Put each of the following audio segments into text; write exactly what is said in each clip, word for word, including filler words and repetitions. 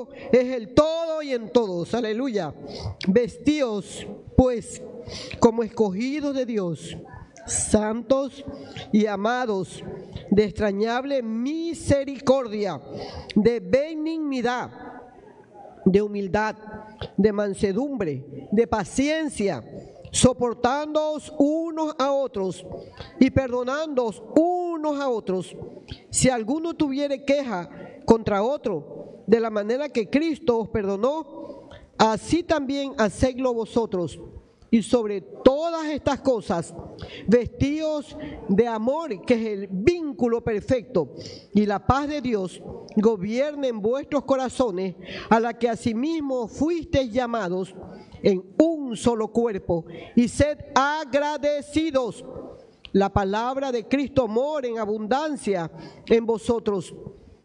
Cristo es el todo y en todos. Aleluya. Vestíos, pues, como escogidos de Dios, santos y amados, de extrañable misericordia, de benignidad, de humildad, de mansedumbre, de paciencia, soportándoos unos a otros y perdonándoos unos a otros. Si alguno tuviere queja contra otro, de la manera que Cristo os perdonó, así también hacedlo vosotros. Y sobre todas estas cosas, vestíos de amor, que es el vínculo perfecto, y la paz de Dios gobierne en vuestros corazones, a la que asimismo fuisteis llamados en un solo cuerpo, y sed agradecidos. La palabra de Cristo mora en abundancia en vosotros,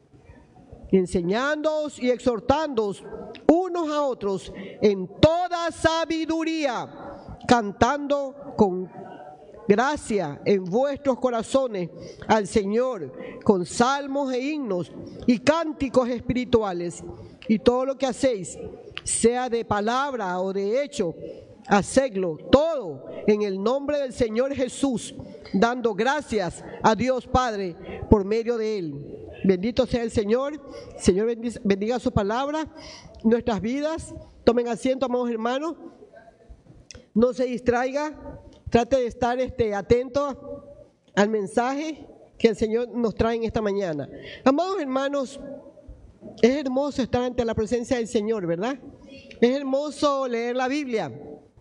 enseñándoos y exhortándoos unos a otros en toda sabiduría, cantando con gracia en vuestros corazones al Señor, con salmos e himnos y cánticos espirituales. Y todo lo que hacéis, sea de palabra o de hecho, hacedlo todo en el nombre del Señor Jesús, dando gracias a Dios Padre por medio de Él. Bendito sea el Señor. Señor bendiga, bendiga su palabra, nuestras vidas. Tomen asiento, amados hermanos. No se distraiga. Trate de estar este, atento al mensaje que el Señor nos trae en esta mañana. Amados hermanos, es hermoso estar ante la presencia del Señor, ¿verdad? Es hermoso leer la Biblia.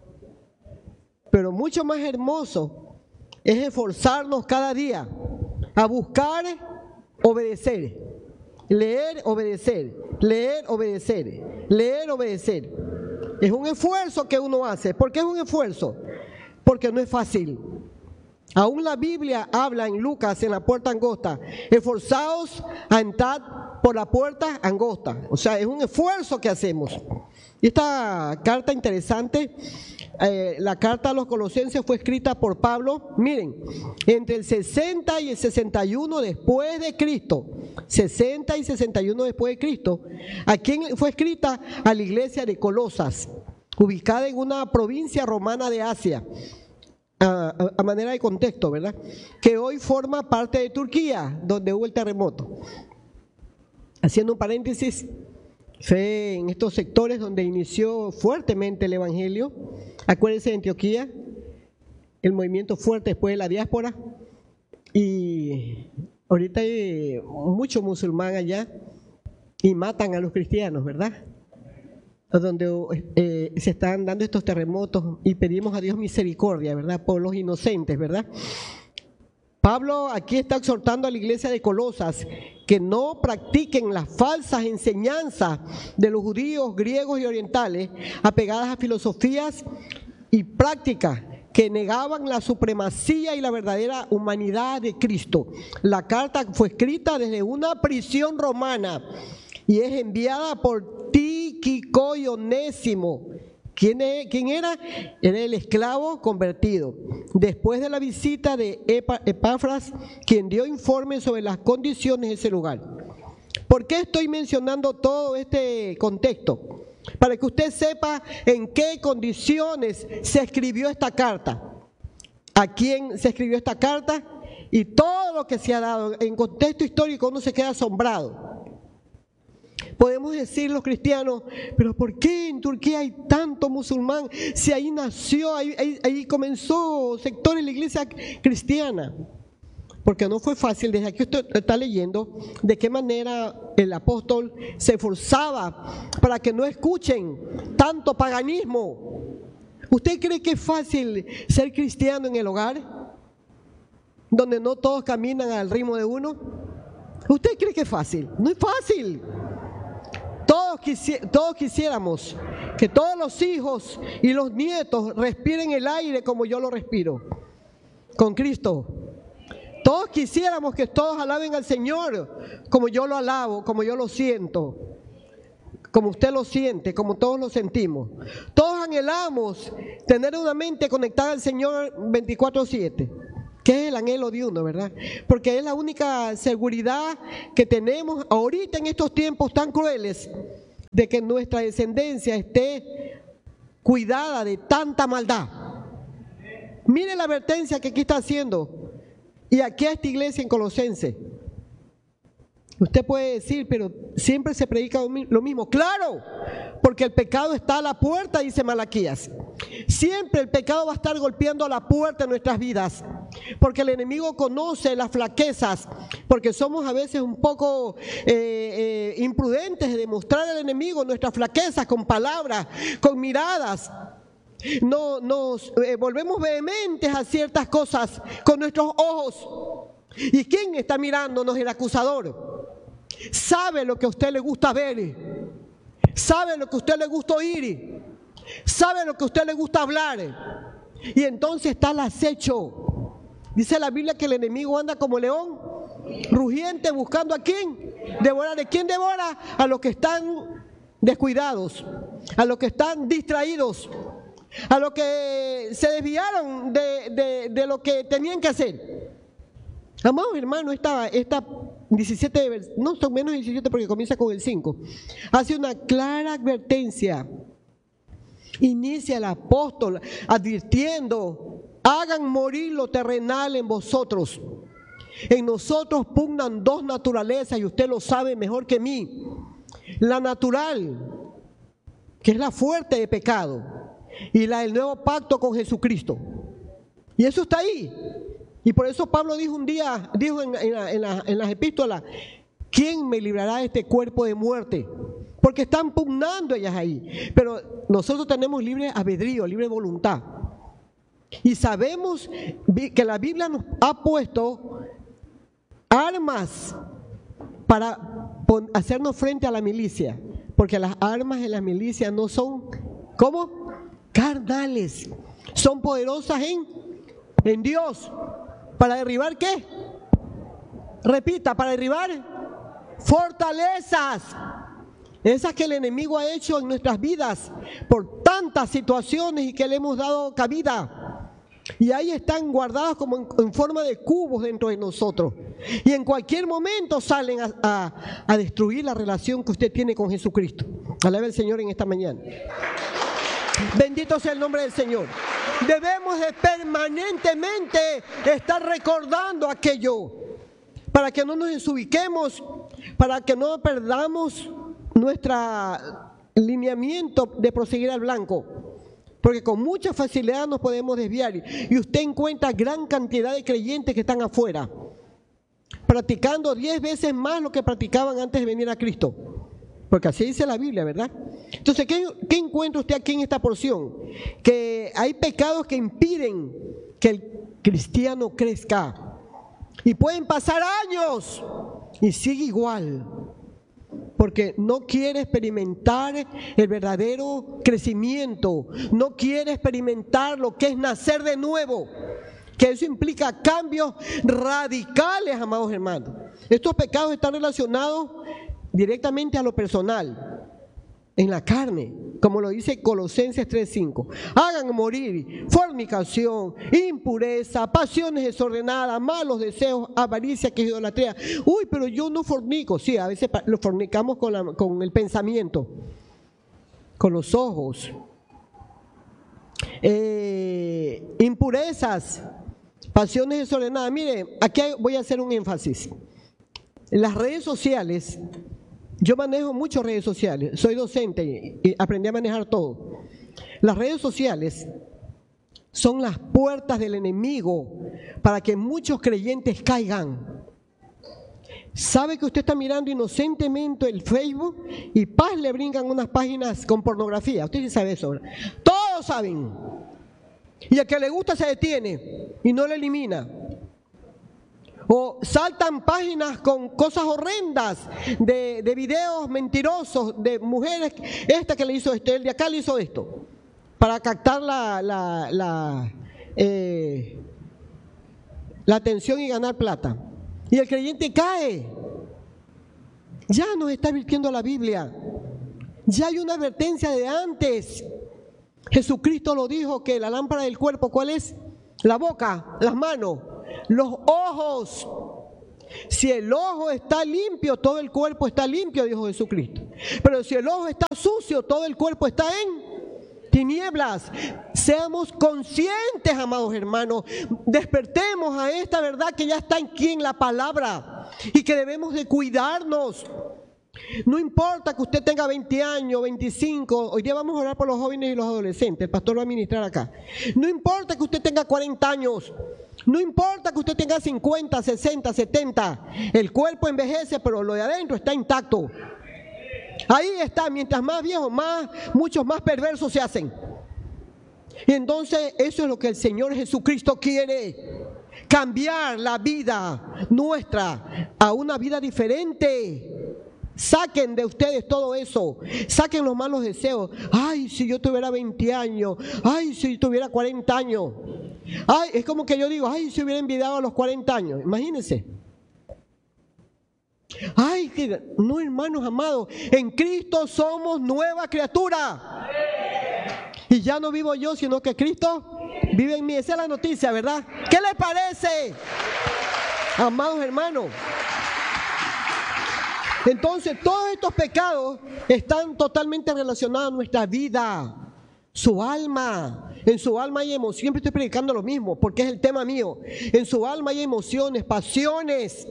Pero mucho más hermoso es esforzarnos cada día a buscar obedecer, leer, obedecer, leer, obedecer, leer, obedecer. Es un esfuerzo que uno hace. ¿Por qué es un esfuerzo? Porque no es fácil. Aún la Biblia habla en Lucas, en la puerta angosta, esforzaos a entrar por la puerta angosta. O sea, es un esfuerzo que hacemos. Y esta carta interesante, eh, la carta a los Colosenses fue escrita por Pablo, miren, entre el sesenta y el sesenta y uno después de Cristo, sesenta y sesenta y uno después de Cristo, ¿a quién fue escrita? A la iglesia de Colosas, ubicada en una provincia romana de Asia, a, a, a manera de contexto, ¿verdad? Que hoy forma parte de Turquía, donde hubo el terremoto. Haciendo un paréntesis, fue en estos sectores donde inició fuertemente el evangelio. Acuérdense de Antioquía, el movimiento fuerte después de la diáspora, y ahorita hay mucho musulmán allá y matan a los cristianos, ¿verdad? Donde eh, se están dando estos terremotos y pedimos a Dios misericordia, ¿verdad? Por los inocentes, ¿verdad? Pablo aquí está exhortando a la iglesia de Colosas que no practiquen las falsas enseñanzas de los judíos, griegos y orientales apegadas a filosofías y prácticas que negaban la supremacía y la verdadera humanidad de Cristo. La carta fue escrita desde una prisión romana y es enviada por Tíquico y Onésimo. ¿Quién, es, ¿Quién era? Era el esclavo convertido. Después de la visita de Epafras, quien dio informe sobre las condiciones de ese lugar. ¿Por qué estoy mencionando todo este contexto? Para que usted sepa en qué condiciones se escribió esta carta, a quién se escribió esta carta y todo lo que se ha dado. En contexto histórico uno se queda asombrado. Podemos decir los cristianos, pero ¿por qué en Turquía hay tanto musulmán? Si ahí nació, ahí, ahí, ahí comenzó sectores de la iglesia cristiana. Porque no fue fácil. Desde aquí usted está leyendo de qué manera el apóstol se esforzaba para que no escuchen tanto paganismo. ¿Usted cree que es fácil ser cristiano en el hogar? Donde no todos caminan al ritmo de uno. ¿Usted cree que es fácil? No es fácil. Todos, quisi todos quisiéramos que todos los hijos y los nietos respiren el aire como yo lo respiro, con Cristo. Todos quisiéramos que todos alaben al Señor como yo lo alabo, como yo lo siento, como usted lo siente, como todos lo sentimos. Todos anhelamos tener una mente conectada al Señor veinticuatro siete. Que es el anhelo de uno, ¿verdad? Porque es la única seguridad que tenemos ahorita en estos tiempos tan crueles, de que nuestra descendencia esté cuidada de tanta maldad. Mire la advertencia que aquí está haciendo. Y aquí a esta iglesia en Colosenses. Usted puede decir, pero siempre se predica lo mismo. ¡Claro! Porque el pecado está a la puerta, dice Malaquías. Siempre el pecado va a estar golpeando a la puerta de nuestras vidas. Porque el enemigo conoce las flaquezas. Porque somos a veces un poco eh, eh, imprudentes de demostrar al enemigo nuestras flaquezas con palabras, con miradas. No, nos eh, volvemos vehementes a ciertas cosas con nuestros ojos. ¿Y quién está mirándonos? El acusador. Sabe lo que a usted le gusta ver, sabe lo que a usted le gusta oír, sabe lo que a usted le gusta hablar. Y entonces está el acecho. Dice la Biblia que el enemigo anda como león rugiente buscando a quién devorar. ¿De quién devora? A los que están descuidados, a los que están distraídos, a los que se desviaron de, de, de lo que tenían que hacer. Amados hermanos, esta, esta diecisiete, no son menos diecisiete porque comienza con el cinco, hace una clara advertencia. Inicia el apóstol advirtiendo: hagan morir lo terrenal en vosotros. En nosotros pugnan dos naturalezas y usted lo sabe mejor que mí. La natural, que es la fuerte de pecado, y la del nuevo pacto con Jesucristo. Y eso está ahí. Y por eso Pablo dijo un día, dijo en, en, en, la, en las epístolas: ¿quién me librará de este cuerpo de muerte? Porque están pugnando ellas ahí. Pero nosotros tenemos libre albedrío, libre voluntad. Y sabemos que la Biblia nos ha puesto armas para hacernos frente a la milicia. Porque las armas de la milicia no son, ¿cómo? Carnales. Son poderosas en, en Dios. ¿Para derribar qué? Repita, para derribar fortalezas. Esas que el enemigo ha hecho en nuestras vidas por tantas situaciones y que le hemos dado cabida. Y ahí están guardadas como en, en forma de cubos dentro de nosotros. Y en cualquier momento salen a, a, a destruir la relación que usted tiene con Jesucristo. Alabe al Señor en esta mañana. Bendito sea el nombre del Señor. Debemos de permanentemente estar recordando aquello para que no nos desubiquemos, para que no perdamos nuestro lineamiento de proseguir al blanco, porque con mucha facilidad nos podemos desviar. Y usted encuentra gran cantidad de creyentes que están afuera, practicando diez veces más lo que practicaban antes de venir a Cristo. Porque así dice la Biblia, ¿verdad? Entonces, ¿qué, ¿qué encuentra usted aquí en esta porción? Que hay pecados que impiden que el cristiano crezca. Y pueden pasar años y sigue igual. Porque no quiere experimentar el verdadero crecimiento. No quiere experimentar lo que es nacer de nuevo. Que eso implica cambios radicales, amados hermanos. Estos pecados están relacionados directamente a lo personal, en la carne, como lo dice Colosenses tres cinco. Hagan morir fornicación, impureza, pasiones desordenadas, malos deseos, avaricia, que es idolatría. Uy, pero yo no fornico. Sí, a veces lo fornicamos con, la, con el pensamiento, con los ojos. Eh, impurezas, pasiones desordenadas. Mire, aquí voy a hacer un énfasis. Las redes sociales, yo manejo muchas redes sociales, soy docente y aprendí a manejar todo. Las redes sociales son las puertas del enemigo para que muchos creyentes caigan. ¿Sabe que usted está mirando inocentemente el Facebook y paz le brincan unas páginas con pornografía? Usted sí sabe eso, ¿verdad? Todos saben. Y al que le gusta se detiene y no lo elimina. O saltan páginas con cosas horrendas de, de videos mentirosos de mujeres. Esta que le hizo esto, el de acá le hizo esto, para captar la, la, la, eh, la atención y ganar plata. Y el creyente cae. Ya nos está advirtiendo la Biblia. Ya hay una advertencia de antes. Jesucristo lo dijo, que la lámpara del cuerpo, ¿cuál es? La boca, las manos, los ojos. Si el ojo está limpio, todo el cuerpo está limpio, dijo Jesucristo. Pero si el ojo está sucio, todo el cuerpo está en tinieblas. Seamos conscientes, amados hermanos. Despertemos a esta verdad que ya está aquí en la palabra y que debemos de cuidarnos. No importa que usted tenga veinte años, veinticinco, hoy día vamos a orar por los jóvenes y los adolescentes, el pastor va a ministrar acá. No importa que usted tenga cuarenta años, no importa que usted tenga cincuenta, sesenta, setenta, el cuerpo envejece, pero lo de adentro está intacto. Ahí está, mientras más viejos, más, muchos más perversos se hacen. Y entonces eso es lo que el Señor Jesucristo quiere, cambiar la vida nuestra a una vida diferente. Saquen de ustedes todo eso, saquen los malos deseos. Ay, si yo tuviera veinte años, ay, si yo tuviera cuarenta años. Ay, es como que yo digo, ay, si hubiera envidiado a los cuarenta años, imagínense. Ay, que no, hermanos amados, en Cristo somos nueva criatura. Y ya no vivo yo, sino que Cristo vive en mí. Esa es la noticia, ¿verdad? ¿Qué les parece, amados hermanos? Entonces, todos estos pecados están totalmente relacionados a nuestra vida, su alma. En su alma hay emociones, siempre estoy predicando lo mismo, porque es el tema mío. En su alma hay emociones, pasiones,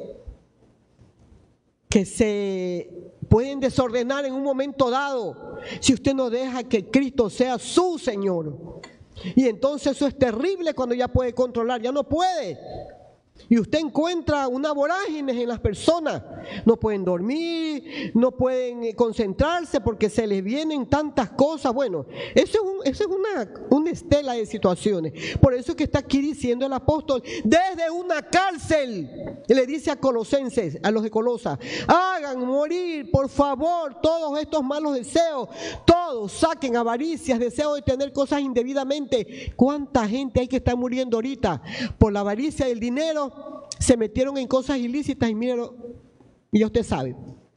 que se pueden desordenar en un momento dado, si usted no deja que Cristo sea su Señor. Y entonces eso es terrible cuando ya puede controlar, ya no puede. Y usted encuentra una vorágine en las personas, no pueden dormir, no pueden concentrarse porque se les vienen tantas cosas. Bueno, eso es, un, eso es una, una estela de situaciones. Por eso es que está aquí diciendo el apóstol, desde una cárcel, le dice a Colosenses, a los de Colosa, hagan morir por favor todos estos malos deseos, todos saquen avaricias, deseos de tener cosas indebidamente. ¿Cuánta gente hay que está muriendo ahorita por la avaricia del dinero? Se metieron en cosas ilícitas y mírenlo, y ya usted sabe.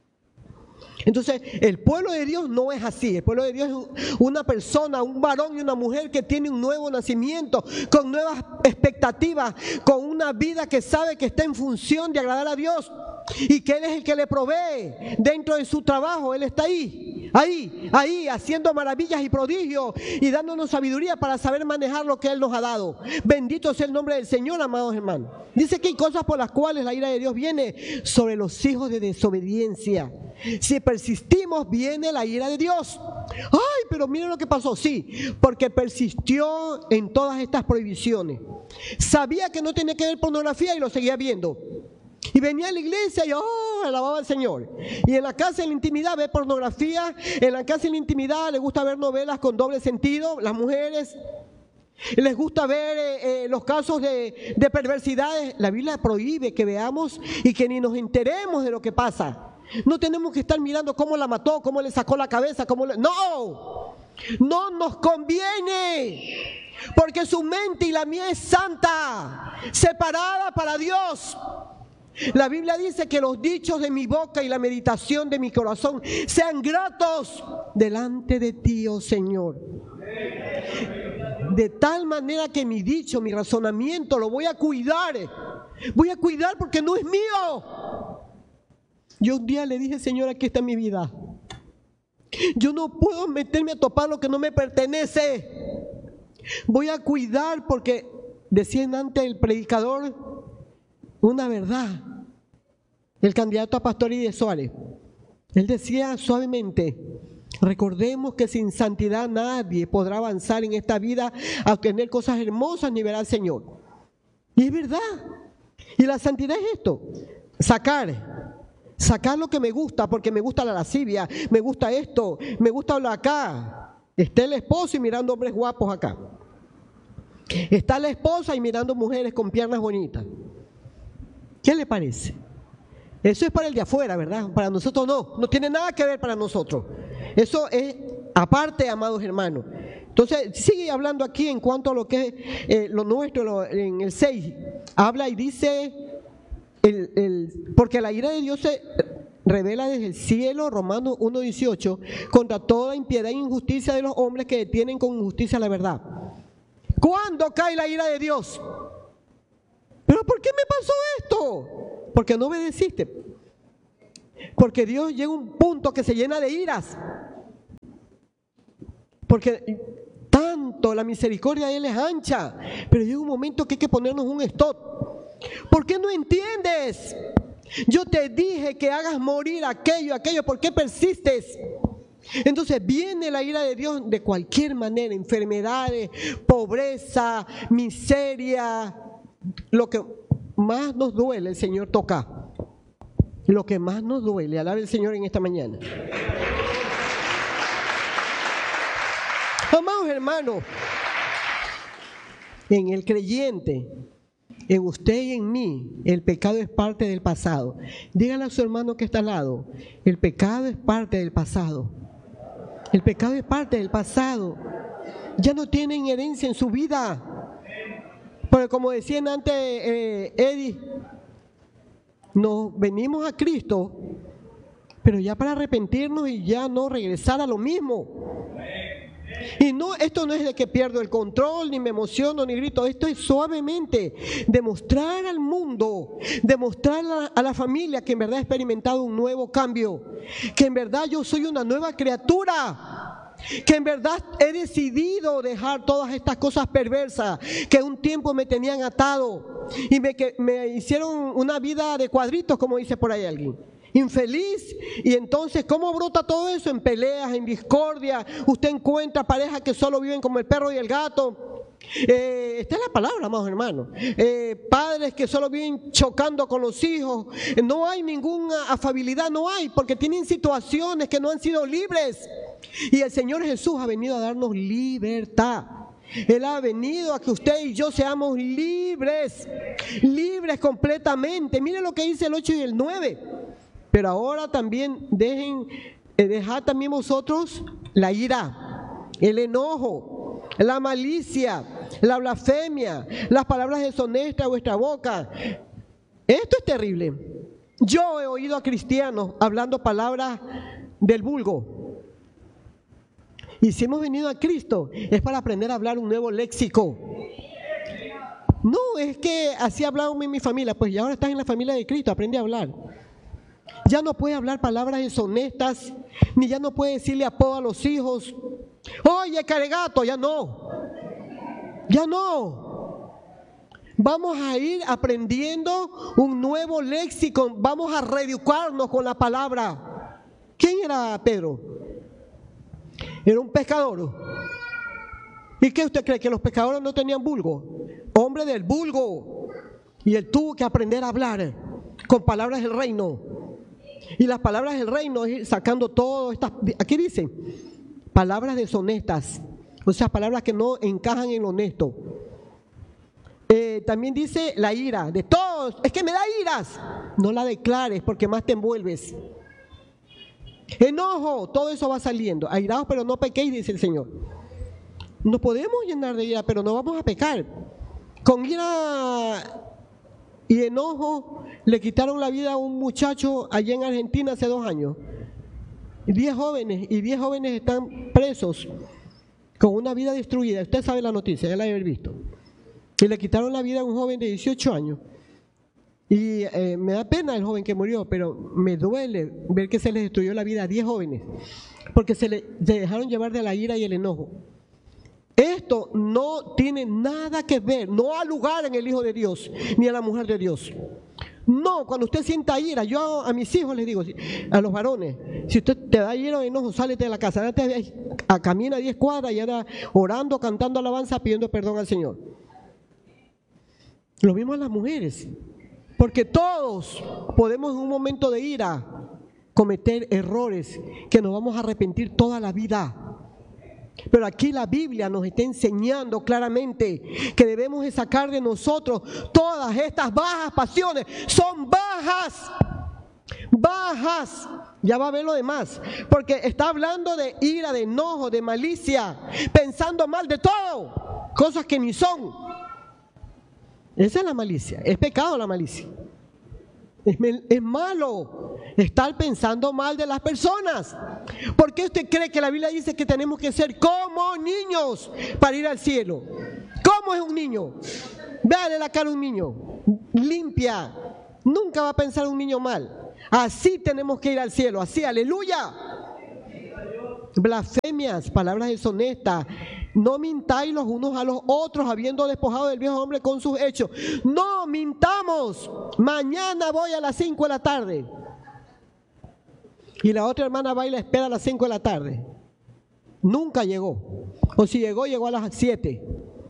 Entonces, el pueblo de Dios no es así. El pueblo de Dios es una persona, un varón y una mujer que tiene un nuevo nacimiento, con nuevas expectativas, con una vida que sabe que está en función de agradar a Dios y que Él es el que le provee dentro de su trabajo. Él está ahí, ahí, ahí, haciendo maravillas y prodigios y dándonos sabiduría para saber manejar lo que Él nos ha dado. Bendito sea el nombre del Señor, amados hermanos. Dice que hay cosas por las cuales la ira de Dios viene sobre los hijos de desobediencia. Si persistimos, viene la ira de Dios. Ay, pero miren lo que pasó. Sí, porque persistió en todas estas prohibiciones. Sabía que no tenía que ver pornografía y lo seguía viendo. Y venía a la iglesia y oh, alababa al Señor. Y en la casa, en la intimidad, ve pornografía. En la casa, en la intimidad, le gusta ver novelas con doble sentido. Las mujeres les gusta ver eh, eh, los casos de, de perversidades. La Biblia prohíbe que veamos y que ni nos enteremos de lo que pasa. No tenemos que estar mirando cómo la mató, cómo le sacó la cabeza, cómo le... No, no nos conviene, porque su mente y la mía es santa, separada para Dios. La Biblia dice que los dichos de mi boca y la meditación de mi corazón sean gratos delante de ti, oh Señor. De tal manera que mi dicho, mi razonamiento lo voy a cuidar. Voy a cuidar porque no es mío. Yo un día le dije, Señor, aquí está mi vida. Yo no puedo meterme a topar lo que no me pertenece. Voy a cuidar porque decía antes el predicador una verdad. El candidato a pastor de Suárez. Él decía suavemente, recordemos que sin santidad nadie podrá avanzar en esta vida a obtener cosas hermosas ni ver al Señor. Y es verdad. Y la santidad es esto, sacar. Sacar lo que me gusta, porque me gusta la lascivia, me gusta esto, me gusta hablar acá. Está el esposo y mirando hombres guapos acá. Está la esposa y mirando mujeres con piernas bonitas. ¿Qué le parece? Eso es para el de afuera, ¿verdad? Para nosotros no, no tiene nada que ver para nosotros. Eso es aparte, amados hermanos. Entonces, sigue hablando aquí en cuanto a lo que es eh, lo nuestro, lo, en el seis. Habla y dice... El, el, porque la ira de Dios se revela desde el cielo, Romanos uno dieciocho, contra toda impiedad e injusticia de los hombres que detienen con injusticia la verdad. ¿Cuándo cae la ira de Dios? ¿Pero por qué me pasó esto? Porque no obedeciste. Porque Dios llega a un punto que se llena de iras. Porque tanto la misericordia de Él es ancha, pero llega un momento que hay que ponernos un stop. ¿Por qué no entiendes? Yo te dije que hagas morir aquello, aquello, ¿por qué persistes? Entonces viene la ira de Dios de cualquier manera, enfermedades, pobreza, miseria. Lo que más nos duele, el Señor toca. Lo que más nos duele, alabe el Señor en esta mañana. Amados hermanos, en el creyente, en usted y en mí, el pecado es parte del pasado. Dígale a su hermano que está al lado, el pecado es parte del pasado. El pecado es parte del pasado. Ya no tienen herencia en su vida. Porque como decían antes, eh, Eddie, nos venimos a Cristo, pero ya para arrepentirnos y ya no regresar a lo mismo. Y no, esto no es de que pierdo el control, ni me emociono, ni grito. Esto es suavemente demostrar al mundo, demostrar a, a la familia que en verdad he experimentado un nuevo cambio, que en verdad yo soy una nueva criatura, que en verdad he decidido dejar todas estas cosas perversas que un tiempo me tenían atado y me, que, me hicieron una vida de cuadritos, como dice por ahí alguien. Infeliz. Y entonces, ¿cómo brota todo eso? En peleas, en discordia. Usted encuentra parejas que solo viven como el perro y el gato. Eh, esta es la palabra, amados hermanos. Eh, padres que solo viven chocando con los hijos. No hay ninguna afabilidad, no hay, porque tienen situaciones que no han sido libres. Y el Señor Jesús ha venido a darnos libertad. Él ha venido a que usted y yo seamos libres, libres completamente. Mire lo que dice el ocho y el nueve. Pero ahora también dejen, eh, dejad también vosotros la ira, el enojo, la malicia, la blasfemia, las palabras deshonestas de vuestra boca. Esto es terrible. Yo he oído a cristianos hablando palabras del vulgo. Y si hemos venido a Cristo es para aprender a hablar un nuevo léxico. No, es que así hablaba en mi familia. Pues ya ahora estás en la familia de Cristo, aprende a hablar. Ya no puede hablar palabras deshonestas, ni ya no puede decirle apodo a los hijos. Oye, caregato, ya no. Ya no. Vamos a ir aprendiendo un nuevo léxico. Vamos a reeducarnos con la palabra. ¿Quién era Pedro? Era un pescador. ¿Y qué usted cree? ¿Que los pescadores no tenían vulgo? Hombre del vulgo. Y él tuvo que aprender a hablar con palabras del reino. Y las palabras del reino es ir sacando todo estas, aquí dice, palabras deshonestas, o sea, palabras que no encajan en lo honesto. Eh, también dice la ira, de todos, es que me da iras, no la declares porque más te envuelves. Enojo, todo eso va saliendo, airaos pero no pequéis, dice el Señor. Nos podemos llenar de ira, pero no vamos a pecar. Con ira y enojo le quitaron la vida a un muchacho allá en Argentina hace dos años. Diez jóvenes, y diez jóvenes están presos con una vida destruida. Usted sabe la noticia, ya la debe haber visto. Y le quitaron la vida a un joven de dieciocho años. Y eh, me da pena el joven que murió, pero me duele ver que se les destruyó la vida a diez jóvenes, porque se le se dejaron llevar de la ira y el enojo. Esto no tiene nada que ver, no ha lugar en el Hijo de Dios, ni en la mujer de Dios. No, cuando usted sienta ira, yo a mis hijos les digo, a los varones, si usted te da ira o enojo, sálete de la casa, andate a, camina diez cuadras y anda orando, cantando alabanza, pidiendo perdón al Señor. Lo mismo a las mujeres, porque todos podemos en un momento de ira cometer errores que nos vamos a arrepentir toda la vida. Pero aquí la Biblia nos está enseñando claramente que debemos de sacar de nosotros todas estas bajas pasiones. Son bajas, bajas. Ya va a ver lo demás, porque está hablando de ira, de enojo, de malicia, pensando mal de todo, cosas que ni son. Esa es la malicia, es pecado la malicia. Es, es malo estar pensando mal de las personas. ¿Por qué usted cree que la Biblia dice que tenemos que ser como niños para ir al cielo? ¿Cómo es un niño? Véale la cara a un niño, limpia, Nunca va a pensar un niño mal. Así tenemos que ir al cielo, así, aleluya. Blasfemias, palabras deshonestas. No mintáis los unos a los otros, habiendo despojado del viejo hombre con sus hechos. No mintamos. Mañana voy a las cinco de la tarde. Y la otra hermana va y la espera a las cinco de la tarde. Nunca llegó. O si llegó, llegó a las siete.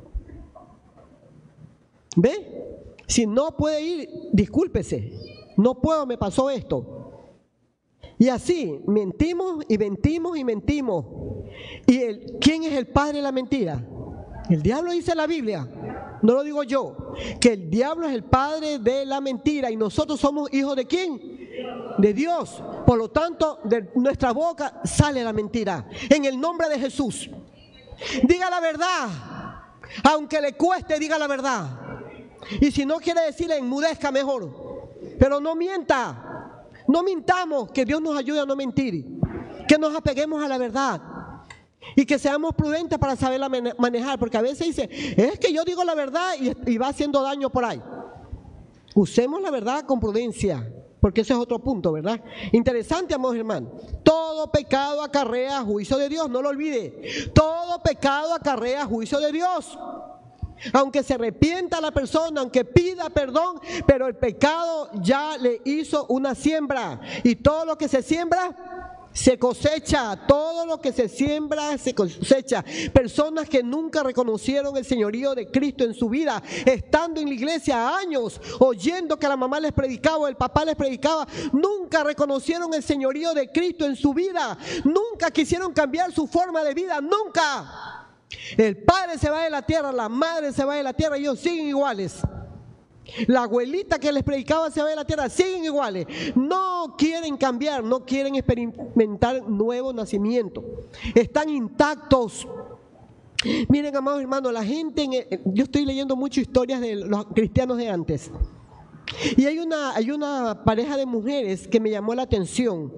¿Ve? Si no puede ir, discúlpese. No puedo, me pasó esto. Y así, mentimos y mentimos y mentimos. ¿Y el, quién es el padre de la mentira? El diablo, dice la Biblia. No lo digo yo. Que el diablo es el padre de la mentira. ¿Y nosotros somos hijos de quién? De Dios. Por lo tanto, de nuestra boca sale la mentira. En el nombre de Jesús. Diga la verdad. Aunque le cueste, diga la verdad. Y si no quiere decirle, enmudezca mejor. Pero no mienta. No mintamos, que Dios nos ayude a no mentir, que nos apeguemos a la verdad y que seamos prudentes para saberla manejar, porque a veces dice, es que yo digo la verdad y, y va haciendo daño por ahí. Usemos la verdad con prudencia, porque ese es otro punto, ¿verdad? Interesante, amados hermanos. Todo pecado acarrea juicio de Dios, no lo olvide. Todo pecado acarrea juicio de Dios. Aunque se arrepienta la persona, aunque pida perdón, pero el pecado ya le hizo una siembra. Y todo lo que se siembra, se cosecha. Todo lo que se siembra, se cosecha. Personas que nunca reconocieron el señorío de Cristo en su vida, estando en la iglesia años, oyendo que la mamá les predicaba o el papá les predicaba, nunca reconocieron el señorío de Cristo en su vida. Nunca quisieron cambiar su forma de vida, nunca. El padre se va de la tierra, la madre se va de la tierra y ellos siguen iguales. La abuelita que les predicaba se va de la tierra, siguen iguales. No quieren cambiar, no quieren experimentar nuevo nacimiento. Están intactos. Miren, amados hermanos, la gente, en el, yo estoy leyendo muchas historias de los cristianos de antes. Y hay una, hay una pareja de mujeres que me llamó la atención.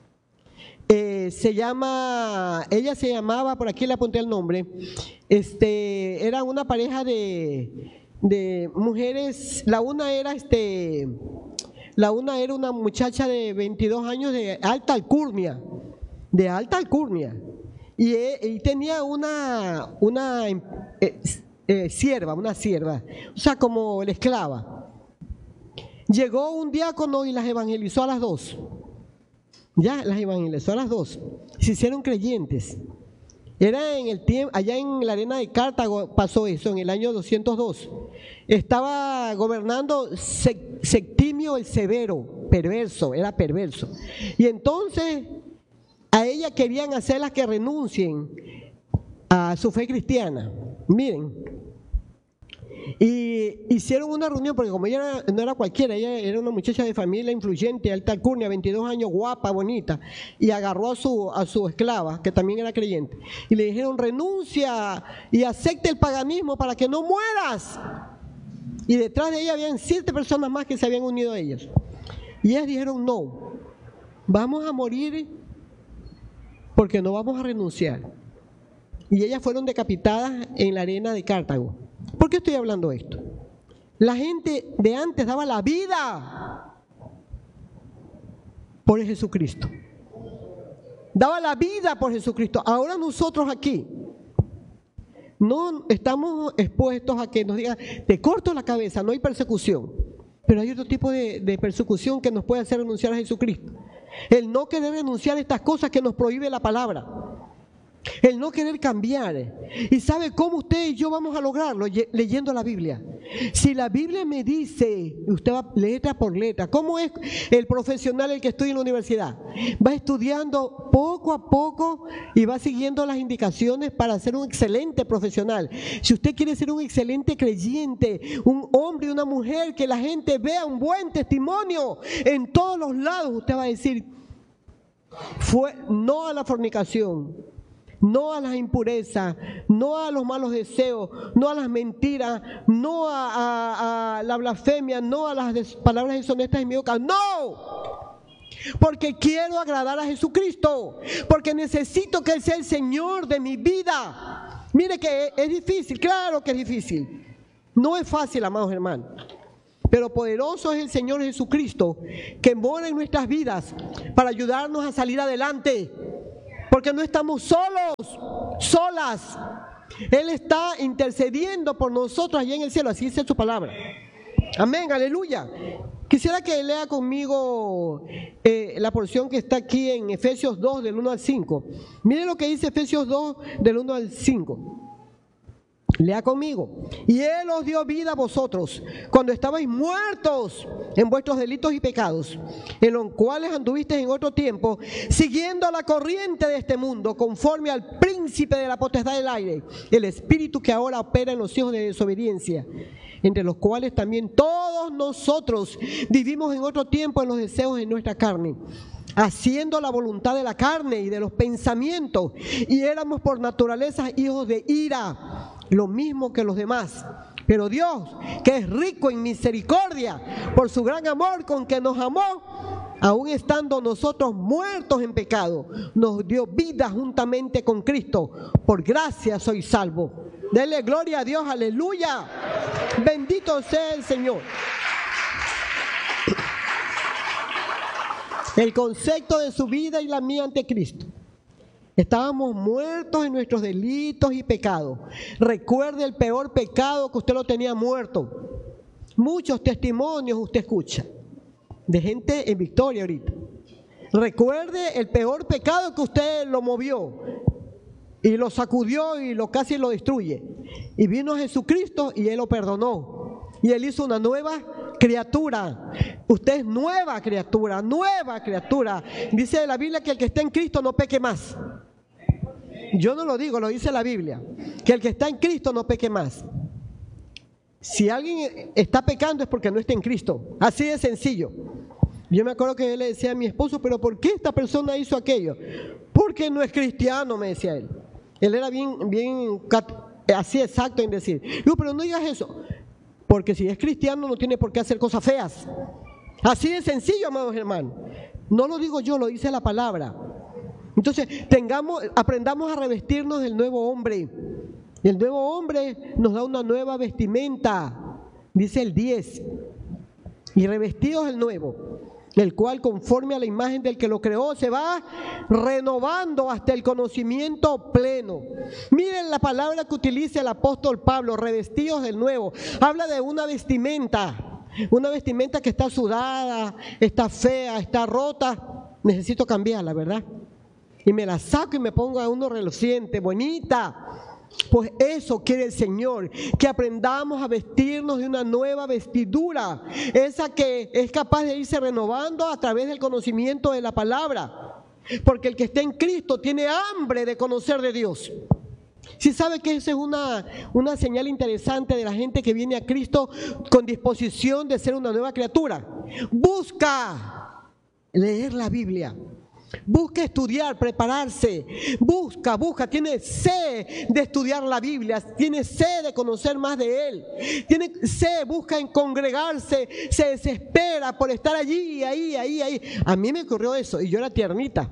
Eh, se llama, ella se llamaba, por aquí le apunté el nombre, este, era una pareja de, de mujeres, la una era este, la una era una muchacha de veintidós años de alta alcurnia, de alta alcurnia, y, y tenía una, una eh, eh, sierva, una sierva, o sea, como la esclava. Llegó un diácono y las evangelizó a las dos. Ya las evangelizó a las dos, se hicieron creyentes. Era en el tiempo, allá en la arena de Cartago pasó eso, en el año doscientos dos. Estaba gobernando Septimio el Severo, perverso, era perverso. Y entonces a ella querían hacerlas que renuncien a su fe cristiana. Miren. Y hicieron una reunión, porque como ella era, no era cualquiera, ella era una muchacha de familia influyente, alta alcurnia, veintidós años, guapa, bonita, y agarró a su, a su esclava, que también era creyente, y le dijeron, renuncia y acepte el paganismo para que no mueras. Y detrás de ella habían siete personas más que se habían unido a ellas. Y ellas dijeron, no, vamos a morir porque no vamos a renunciar. Y ellas fueron decapitadas en la arena de Cartago. ¿Por qué estoy hablando esto? La gente de antes daba la vida por Jesucristo. Daba la vida por Jesucristo. Ahora nosotros aquí no estamos expuestos a que nos digan, te corto la cabeza, no hay persecución. Pero hay otro tipo de, de persecución que nos puede hacer renunciar a Jesucristo. El no querer renunciar a estas cosas que nos prohíbe la palabra. El no querer cambiar. ¿Y sabe cómo usted y yo vamos a lograrlo? Leyendo la Biblia. Si la Biblia me dice, usted va letra por letra, ¿cómo es el profesional el que estudia en la universidad? Va estudiando poco a poco y va siguiendo las indicaciones para ser un excelente profesional. Si usted quiere ser un excelente creyente, un hombre y una mujer que la gente vea un buen testimonio en todos los lados, usted va a decir, fue no a la fornicación, no a las impurezas, no a los malos deseos, no a las mentiras, no a, a, a la blasfemia, no a las des, palabras deshonestas en mi boca, no, porque quiero agradar a Jesucristo, porque necesito que Él sea el Señor de mi vida. Mire que es difícil, claro que es difícil, no es fácil, amados hermanos, Pero poderoso es el Señor Jesucristo, que mora en nuestras vidas para ayudarnos a salir adelante. Porque no estamos solos, solas. Él está intercediendo por nosotros allá en el cielo, así dice su palabra. Amén, aleluya. Quisiera que lea conmigo eh, la porción que está aquí en Efesios dos, del uno al cinco. Miren lo que dice Efesios dos, del uno al cinco. Lea conmigo. Y Él os dio vida a vosotros cuando estabais muertos en vuestros delitos y pecados, en los cuales anduvisteis en otro tiempo, siguiendo la corriente de este mundo, conforme al príncipe de la potestad del aire, el espíritu que ahora opera en los hijos de desobediencia, entre los cuales también todos nosotros vivimos en otro tiempo en los deseos de nuestra carne, haciendo la voluntad de la carne y de los pensamientos, y éramos por naturaleza hijos de ira, lo mismo que los demás. Pero Dios, que es rico en misericordia, por su gran amor con que nos amó, aun estando nosotros muertos en pecado, nos dio vida juntamente con Cristo. Por gracia soy salvo. Dele gloria a Dios, aleluya. Bendito sea el Señor. El concepto de su vida y la mía ante Cristo. Estábamos muertos en nuestros delitos y pecados. Recuerde el peor pecado que usted lo tenía muerto. Muchos testimonios usted escucha de gente en victoria ahorita. Recuerde el peor pecado que usted lo movió y lo sacudió y lo casi lo destruye. Y vino Jesucristo y Él lo perdonó. Y Él hizo una nueva criatura. Usted es nueva criatura, nueva criatura. Dice la Biblia que el que está en Cristo no peque más. Yo no lo digo, lo dice la Biblia. Que el que está en Cristo no peque más. Si alguien está pecando es porque no está en Cristo. Así de sencillo. Yo me acuerdo que él le decía a mi esposo, pero ¿por qué esta persona hizo aquello? Porque no es cristiano, me decía él. Él era bien, bien así exacto en decir. No, pero no digas eso. Porque si es cristiano no tiene por qué hacer cosas feas. Así de sencillo, amados hermanos. No lo digo yo, lo dice la palabra. Entonces, tengamos, aprendamos a revestirnos del nuevo hombre. El nuevo hombre nos da una nueva vestimenta, dice el diez. Y revestidos del nuevo, el cual conforme a la imagen del que lo creó se va renovando hasta el conocimiento pleno. Miren la palabra que utiliza el apóstol Pablo, revestidos del nuevo. Habla de una vestimenta, una vestimenta que está sudada, está fea, está rota. Necesito cambiarla, ¿verdad? Y me la saco y me pongo a uno reluciente, bonita. Pues eso quiere el Señor, que aprendamos a vestirnos de una nueva vestidura, esa que es capaz de irse renovando a través del conocimiento de la palabra. Porque el que está en Cristo tiene hambre de conocer de Dios. Si sabe que esa es una, una señal interesante de la gente que viene a Cristo con disposición de ser una nueva criatura. Busca leer la Biblia. Busca estudiar, prepararse, busca, busca, tiene sed de estudiar la Biblia, tiene sed de conocer más de Él, tiene sed, busca en congregarse, se desespera por estar allí, ahí, ahí, ahí. A mí me ocurrió eso y yo era tiernita,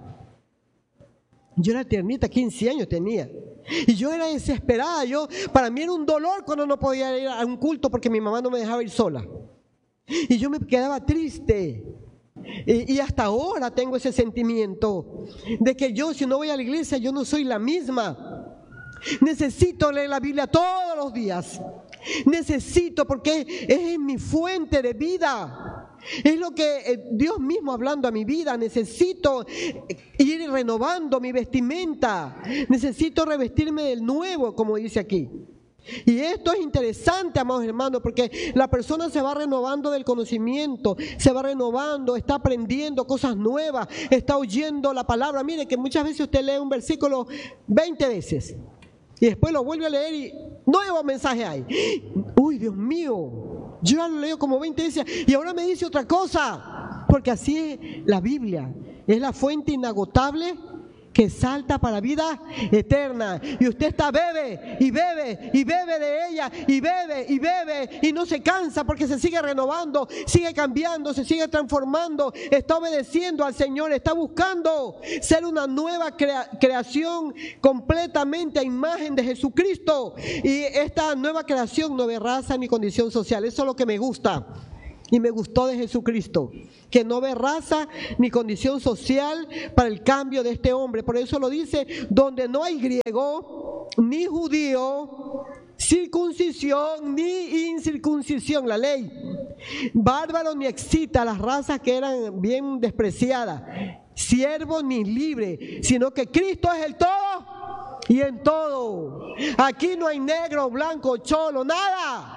yo era tiernita, quince años tenía. Y yo era desesperada, yo, para mí era un dolor cuando no podía ir a un culto porque mi mamá no me dejaba ir sola. Y yo me quedaba triste. Y, y hasta ahora tengo ese sentimiento de que yo, si no voy a la iglesia, yo no soy la misma. Necesito leer la Biblia todos los días. Necesito, porque es mi fuente de vida. Es lo que Dios mismo hablando a mi vida. Necesito ir renovando mi vestimenta. Necesito revestirme del nuevo, como dice aquí. Y esto es interesante, amados hermanos, porque la persona se va renovando del conocimiento, se va renovando, está aprendiendo cosas nuevas, está oyendo la palabra. Mire que muchas veces usted lee un versículo veinte veces y después lo vuelve a leer y nuevo mensaje hay. Uy, Dios mío, yo ya lo leo como veinte veces y ahora me dice otra cosa, porque así es la Biblia, es la fuente inagotable que salta para vida eterna. Y usted está bebe y bebe y bebe de ella y bebe y bebe y no se cansa porque se sigue renovando, sigue cambiando, se sigue transformando, está obedeciendo al Señor, está buscando ser una nueva crea- creación completamente a imagen de Jesucristo. Y esta nueva creación no ve raza ni condición social. Eso es lo que me gusta. y me gustó de Jesucristo, que no ve raza ni condición social para el cambio de este hombre. Por eso lo dice, donde no hay griego, ni judío, circuncisión, ni incircuncisión, la ley, bárbaro ni excita, las razas que eran bien despreciadas, siervo ni libre, sino que Cristo es el todo y en todo. Aquí no hay negro, blanco, cholo, nada.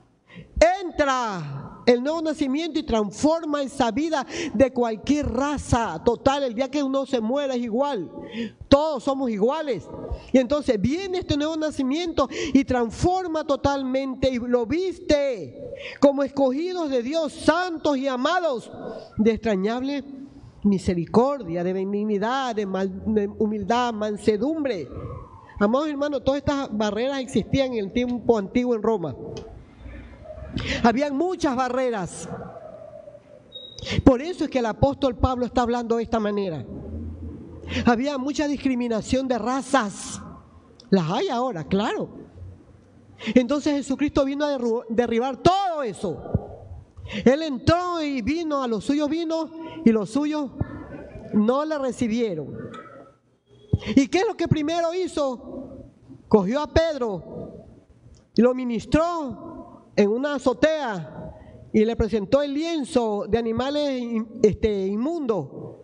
Entra el nuevo nacimiento y transforma esa vida de cualquier raza. Total, el día que uno se muera es igual. Todos somos iguales. Y entonces viene este nuevo nacimiento y transforma totalmente y lo viste como escogidos de Dios, santos y amados, de extrañable misericordia, de benignidad, de, mal, de humildad, mansedumbre. Amados hermanos, todas estas barreras existían en el tiempo antiguo en Roma. Habían muchas barreras. Por eso es que el apóstol Pablo está hablando de esta manera. Había mucha discriminación de razas. Las hay ahora, claro. Entonces Jesucristo vino a derribar todo eso. Él entró y vino, a los suyos vino y los suyos no le recibieron. ¿Y qué es lo que primero hizo? Cogió a Pedro y lo ministró en una azotea y le presentó el lienzo de animales este, inmundos.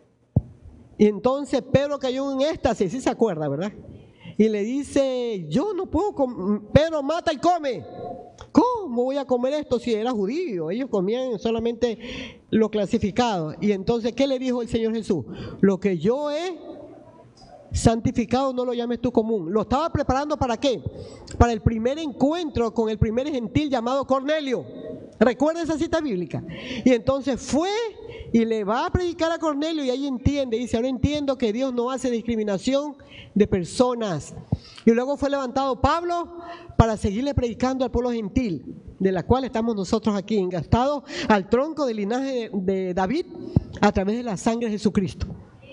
Y entonces Pedro cayó en éxtasis, sí se acuerda, ¿verdad? Y le dice, yo no puedo comer. Pedro, mata y come. ¿Cómo voy a comer esto si era judío? Ellos comían solamente lo clasificado. Y entonces, ¿qué le dijo el Señor Jesús? Lo que yo he santificado no lo llames tú común. Lo estaba preparando ¿para qué? Para el primer encuentro con el primer gentil llamado Cornelio. Recuerda esa cita bíblica. Y entonces fue y le va a predicar a Cornelio y ahí entiende, dice, ahora entiendo que Dios no hace discriminación de personas. Y luego fue levantado Pablo para seguirle predicando al pueblo gentil, de la cual estamos nosotros aquí, engastados al tronco del linaje de, de David a través de la sangre de Jesucristo.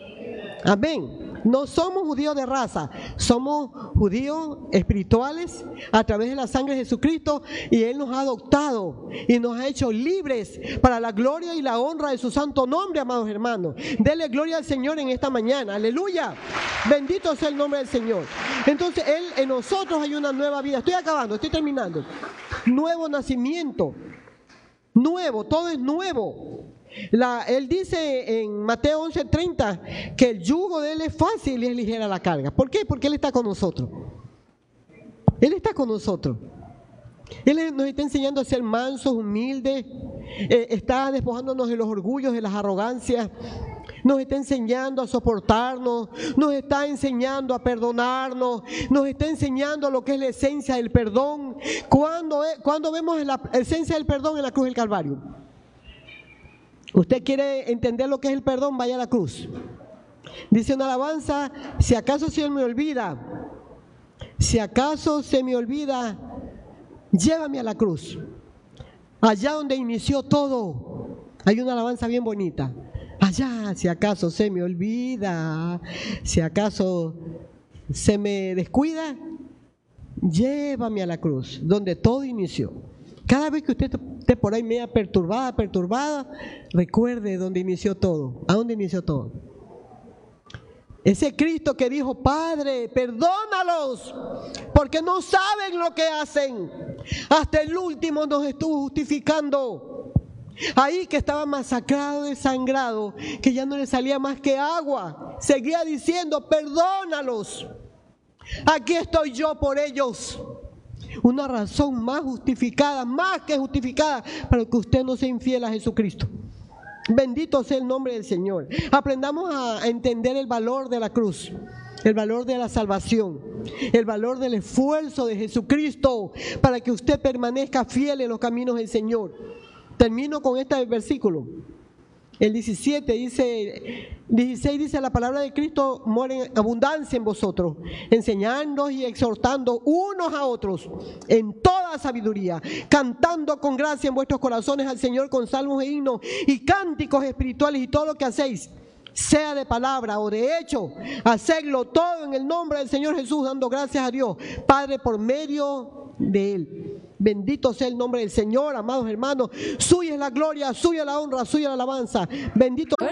Amén. No somos judíos de raza, somos judíos espirituales a través de la sangre de Jesucristo, y Él nos ha adoptado y nos ha hecho libres para la gloria y la honra de su santo nombre, amados hermanos. Dele gloria al Señor en esta mañana, aleluya. Bendito sea el nombre del Señor. Entonces Él, en nosotros hay una nueva vida. Estoy acabando, estoy terminando. Nuevo nacimiento, nuevo, todo es nuevo. La, él dice en Mateo once treinta que el yugo de Él es fácil y es ligera la carga. ¿Por qué? Porque Él está con nosotros. Él está con nosotros. Él nos está enseñando a ser mansos, humildes, eh, está despojándonos de los orgullos, de las arrogancias, nos está enseñando a soportarnos, nos está enseñando a perdonarnos, nos está enseñando lo que es la esencia del perdón. ¿Cuándo, cuándo vemos la esencia del perdón? En la cruz del Calvario. ¿Usted quiere entender lo que es el perdón? Vaya a la cruz. Dice una alabanza, si acaso se me olvida, si acaso se me olvida, llévame a la cruz. Allá donde inició todo. Hay una alabanza bien bonita. Allá, si acaso se me olvida, si acaso se me descuida, llévame a la cruz, donde todo inició. Cada vez que usted esté por ahí media perturbada, perturbada, recuerde dónde inició todo. ¿A dónde inició todo? Ese Cristo que dijo, Padre, perdónalos, porque no saben lo que hacen. Hasta el último nos estuvo justificando. Ahí que estaba masacrado, desangrado, que ya no le salía más que agua. Seguía diciendo, perdónalos. Aquí estoy yo por ellos. Una razón más justificada, más que justificada, para que usted no sea infiel a Jesucristo. Bendito sea el nombre del Señor. Aprendamos a entender el valor de la cruz, el valor de la salvación, el valor del esfuerzo de Jesucristo para que usted permanezca fiel en los caminos del Señor. Termino con este versículo. El diecisiete dice, dieciséis dice, la palabra de Cristo mora en abundancia en vosotros, enseñando y exhortando unos a otros en toda sabiduría, cantando con gracia en vuestros corazones al Señor con salmos e himnos y cánticos espirituales, y todo lo que hacéis, sea de palabra o de hecho, hacedlo todo en el nombre del Señor Jesús, dando gracias a Dios Padre por medio de Él. Bendito sea el nombre del Señor, amados hermanos. Suya es la gloria, suya la honra, suya la alabanza. Bendito